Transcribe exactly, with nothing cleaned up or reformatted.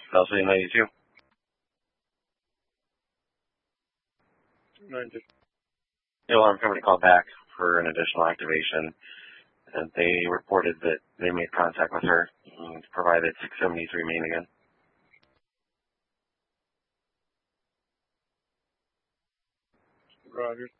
Delta ninety-two. ninety. The alarm company called back for an additional activation, and they reported that they made contact with her and provided six seventy-three main again. Roger.